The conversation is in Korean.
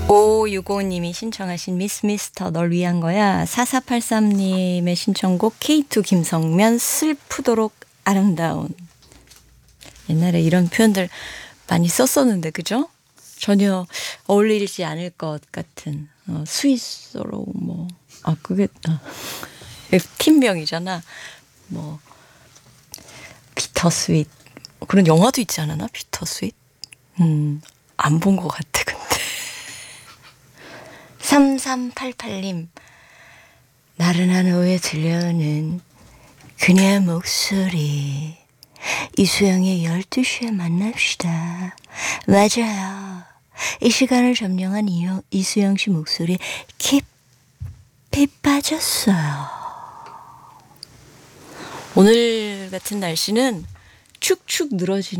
5565님이 신청하신 미스 미스터 널 위한 거야. 4483님의 신청곡 K2 김성면 슬프도록 아름다운. 옛날에 이런 표현들 많이 썼었는데 그죠? 전혀 어울리지 않을 것 같은 스위스로 뭐 그게 팀명이잖아. 뭐 비터 스윗 그런 영화도 있지 않았나? 비터 스윗? 안 본 것 같아 근데. 3388님 나른한 오후에 들려오는 그녀의 목소리 이수영의 12시에 만납시다. 맞아요. 이 시간을 점령한 이수영 씨 목소리 깊이 빠졌어요. 오늘 같은 날씨는 축축 늘어지는